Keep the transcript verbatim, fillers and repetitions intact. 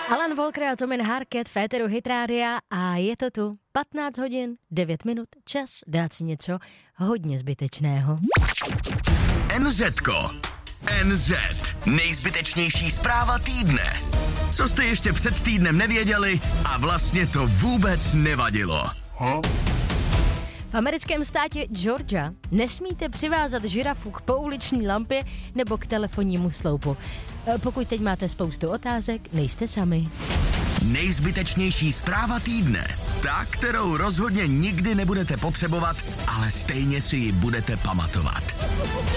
Alan Walker a Tomin Harket, Féteru Hit Rádia a je to tu patnáct hodin, devět minut, čas dát si něco hodně zbytečného. NZko. N Z. Nejzbytečnější zpráva týdne. Co jste ještě před týdnem nevěděli a vlastně to vůbec nevadilo. Huh? V americkém státě Georgia nesmíte přivázat žirafu k pouliční lampě nebo k telefonnímu sloupu. Pokud teď máte spoustu otázek, nejste sami. Nejzbytečnější zpráva týdne. Ta, kterou rozhodně nikdy nebudete potřebovat, ale stejně si ji budete pamatovat.